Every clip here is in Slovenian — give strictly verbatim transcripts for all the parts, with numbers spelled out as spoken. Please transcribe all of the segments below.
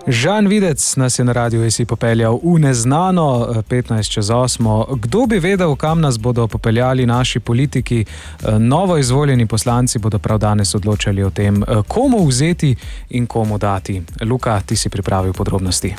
Žan Videc nas je na Radiu S I popeljal v neznano, petnajst čez osmo. Kdo bi vedel, kam nas bodo popeljali naši politiki? Novo izvoljeni poslanci bodo prav danes odločali o tem, komu vzeti in komu dati. Luka, ti si pripravil podrobnosti.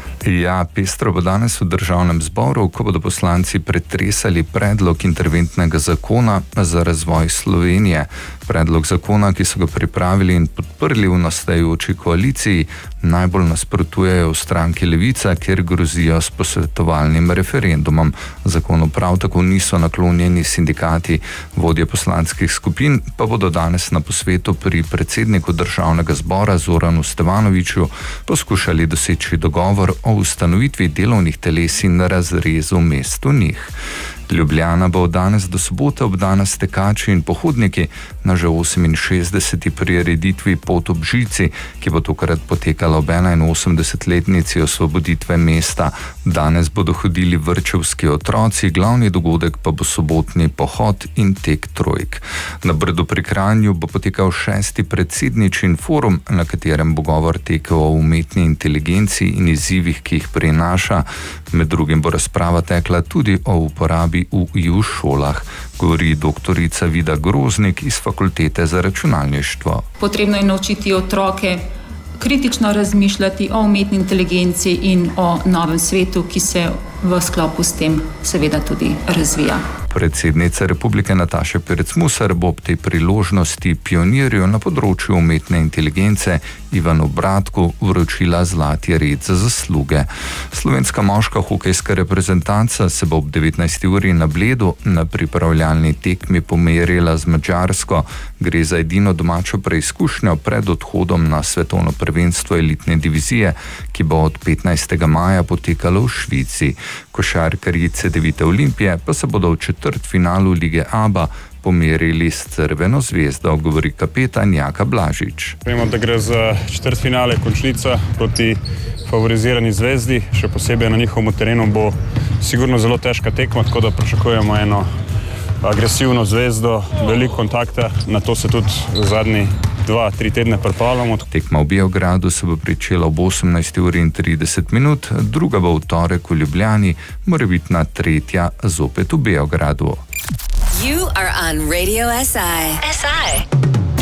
Ja, pestro bo danes v državnem zboru, ko bodo poslanci pretresali predlog interventnega zakona za razvoj Slovenije. Predlog zakona, ki so ga pripravili in podprli v nastajajoči koaliciji, najbolj nasprotujejo v stranki Levica, ker grozijo s posvetovalnim referendumom. Zakonu prav tako niso naklonjeni sindikati. Vodje poslanskih skupin pa bodo danes na posvetu pri predsedniku državnega zbora Zoranu Stevanoviću poskušali doseči dogovor o ustanovitvi delovnih teles in razrezu mest v njih. Ljubljana bo od danes do sobote obdana s tekači in pohodniki na že oseminšestdeseti prireditvi Pot ob žici, ki bo tokrat potekala ob enainosemdesetletnici osvoboditve mesta. Danes bodo hodili vrtčevski otroci, glavni dogodek pa bo sobotni pohod in tek trojk. Na Brdu pri Kranju bo potekal šesti predsedničin forum, na katerem bo govor tekel o umetni inteligenci in izzivih, ki jih prinaša. Med drugim bo razprava tekla tudi o uporabi v I U šolah, govori doktorica Vida Groznik iz Fakultete za računalništvo. Potrebno je naučiti otroke kritično razmišljati o umetni inteligenci in o novem svetu, ki se v sklopu s tem seveda tudi razvija. Predsednica Republike Nataša Pirc Musar bo ob tej priložnosti pionirju na področju umetne inteligence Ivanu Bratku vročila zlati red za zasluge. Slovenska moška hokejska reprezentanca se bo ob devetnajsti uri na Bledu na pripravljalni tekmi pomerila z Madžarsko. Gre za edino domačo preizkušnjo pred odhodom na svetovno prvenstvo elitne divizije, ki bo od petnajstega maja potekalo v Švici. Košarkarji Cedevite Olimpije pa se bodo v četrtfinalu lige ABA pomerili s Crveno zvezdo, govori kapetan Jaka Blažič. Vemo, da gre za četrtfinale končnica proti favorizirani zvezdi, še posebej na njihovem terenu bo sigurno zelo težka tekma, tako da pričakujemo eno agresivno zvezdo, veliko kontakta, na to se tudi zadnji dva, tri tedne pripravljamo. Tekma v Beogradu se bo pričela ob osemnajsti uri in trideset minut, druga bo v torek v Ljubljani, morebitna tretja zopet v Beogradu. You are on Radio S I. S I.